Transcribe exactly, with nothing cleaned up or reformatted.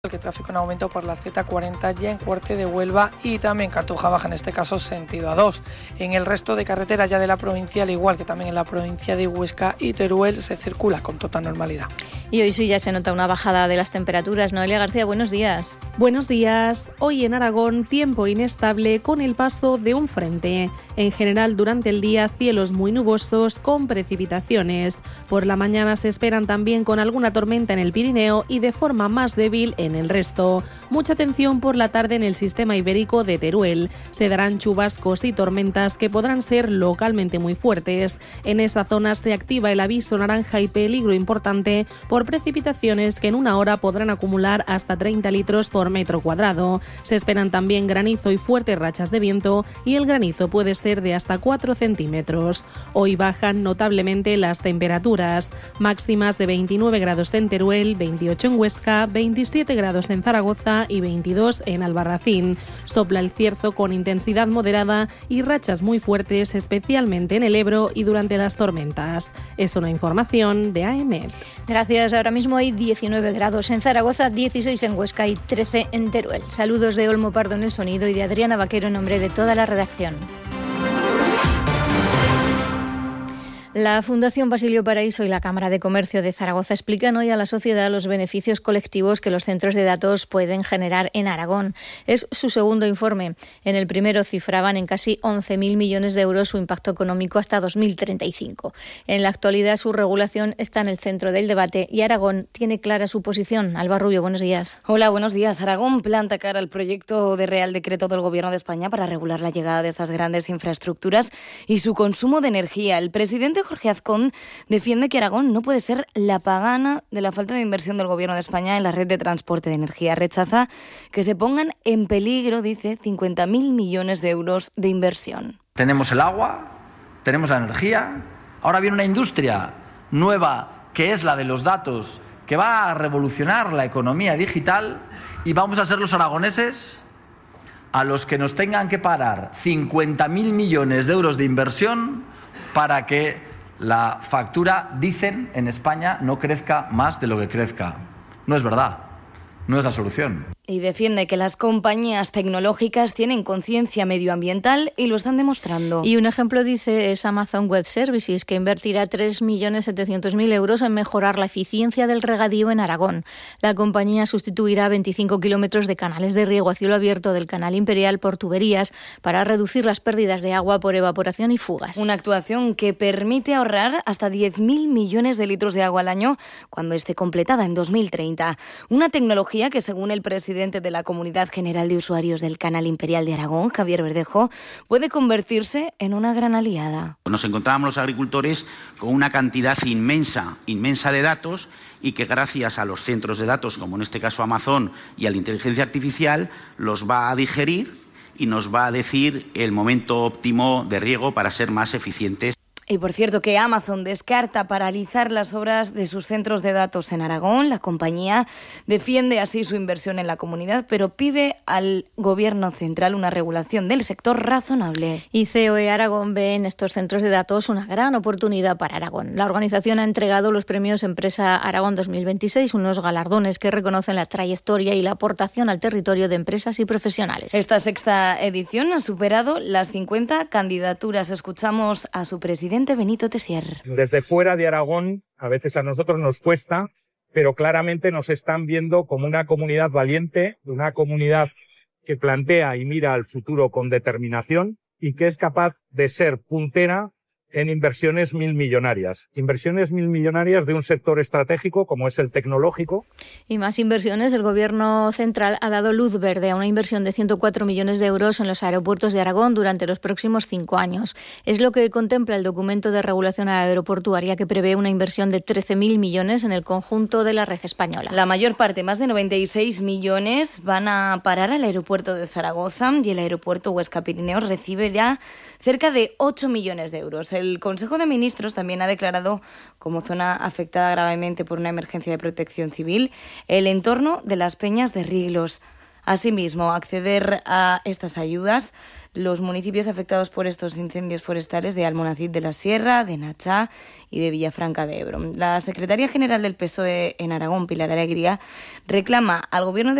El tráfico en aumento por la Z cuarenta ya en Cuarte de Huelva y también Cartuja Baja, en este caso sentido A dos. En el resto de carreteras ya de la provincia, al igual que también en la provincia de Huesca y Teruel, se circula con total normalidad. Y hoy sí ya se nota una bajada de las temperaturas. Noelia García, buenos días. Buenos días. Hoy en Aragón, tiempo inestable con el paso de un frente. En general, durante el día, cielos muy nubosos con precipitaciones. Por la mañana se esperan también con alguna tormenta en el Pirineo y de forma más débil en el resto. Mucha atención por la tarde en el sistema ibérico de Teruel. Se darán chubascos y tormentas que podrán ser localmente muy fuertes. En esa zona se activa el aviso naranja y peligro importante por precipitaciones que en una hora podrán acumular hasta treinta litros por metro cuadrado. Se esperan también granizo y fuertes rachas de viento y el granizo puede ser de hasta cuatro centímetros. Hoy bajan notablemente las temperaturas, máximas de veintinueve grados en Teruel, veintiocho en Huesca, veintisiete grados en Zaragoza y veintidós en Albarracín. Sopla el cierzo con intensidad moderada y rachas muy fuertes, especialmente en el Ebro y durante las tormentas. Es una información de A E M E T. Gracias. Ahora mismo hay diecinueve grados en Zaragoza, dieciséis en Huesca y trece en Teruel. Saludos de Olmo Pardo en el sonido y de Adriana Vaquero en nombre de toda la redacción. La Fundación Basilio Paraíso y la Cámara de Comercio de Zaragoza explican hoy a la sociedad los beneficios colectivos que los centros de datos pueden generar en Aragón. Es su segundo informe. En el primero cifraban en casi once mil millones de euros su impacto económico hasta dos mil treinta y cinco. En la actualidad su regulación está en el centro del debate y Aragón tiene clara su posición. Alba Rubio, buenos días. Hola, buenos días. Aragón planta cara al proyecto de Real Decreto del Gobierno de España para regular la llegada de estas grandes infraestructuras y su consumo de energía. El presidente Jorge Azcón defiende que Aragón no puede ser la pagana de la falta de inversión del Gobierno de España en la red de transporte de energía. Rechaza que se pongan en peligro, dice, cincuenta mil millones de euros de inversión. Tenemos el agua, tenemos la energía, ahora viene una industria nueva que es la de los datos, que va a revolucionar la economía digital y vamos a ser los aragoneses a los que nos tengan que parar cincuenta mil millones de euros de inversión para que la factura, dicen, en España no crezca más de lo que crezca. No es verdad, no es la solución. Y defiende que las compañías tecnológicas tienen conciencia medioambiental y lo están demostrando. Y un ejemplo, dice, es Amazon Web Services, que invertirá tres millones setecientos mil euros en mejorar la eficiencia del regadío en Aragón. La compañía sustituirá veinticinco kilómetros de canales de riego a cielo abierto del Canal Imperial por tuberías para reducir las pérdidas de agua por evaporación y fugas. Una actuación que permite ahorrar hasta diez mil millones de litros de agua al año cuando esté completada en dos mil treinta. Una tecnología que, según el presidente de la Comunidad General de Usuarios del Canal Imperial de Aragón, Javier Verdejo, puede convertirse en una gran aliada. Nos encontrábamos los agricultores con una cantidad inmensa, inmensa de datos y que gracias a los centros de datos, como en este caso Amazon, y a la inteligencia artificial, los va a digerir y nos va a decir el momento óptimo de riego para ser más eficientes. Y por cierto que Amazon descarta paralizar las obras de sus centros de datos en Aragón. La compañía defiende así su inversión en la comunidad, pero pide al Gobierno central una regulación del sector razonable. Y C O E Aragón ve en estos centros de datos una gran oportunidad para Aragón. La organización ha entregado los premios Empresa Aragón dos mil veintiséis, unos galardones que reconocen la trayectoria y la aportación al territorio de empresas y profesionales. Esta sexta edición ha superado las cincuenta candidaturas. Escuchamos a su presidente Benito Tesier. Desde fuera de Aragón, a veces a nosotros nos cuesta, pero claramente nos están viendo como una comunidad valiente, una comunidad que plantea y mira al futuro con determinación y que es capaz de ser puntera en inversiones mil millonarias. Inversiones mil millonarias de un sector estratégico como es el tecnológico. Y más inversiones. El Gobierno central ha dado luz verde a una inversión de ciento cuatro millones de euros en los aeropuertos de Aragón durante los próximos cinco años. Es lo que contempla el documento de regulación aeroportuaria que prevé una inversión de trece mil millones en el conjunto de la red española. La mayor parte, más de noventa y seis millones, van a parar al aeropuerto de Zaragoza y el aeropuerto Huesca Pirineo recibe ya cerca de ocho millones de euros. El Consejo de Ministros también ha declarado como zona afectada gravemente por una emergencia de protección civil el entorno de las Peñas de Riglos. Asimismo, acceder a estas ayudas los municipios afectados por estos incendios forestales de Almonacid de la Sierra, de Nachá y de Villafranca de Ebro. La secretaria general del P S O E en Aragón, Pilar Alegría, reclama al Gobierno de